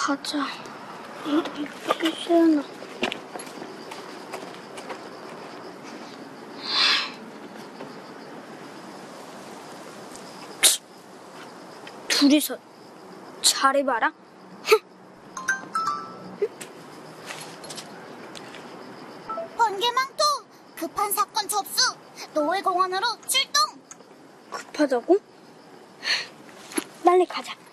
가자. 이렇게 세나. 둘이서 잘해봐라. 번개망토! 급한 사건 접수! 노을공원으로 출동! 급하다고? 빨리 가자.